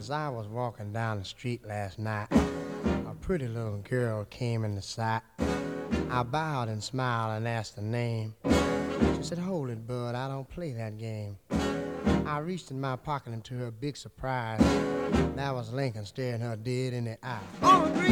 As I was walking down the street last night, a pretty little girl came into sight. I bowed and smiled and asked her name. She said, "Hold it, bud, I don't play that game." I reached in my pocket and to her big surprise, that was Lincoln staring her dead in the eye. On the green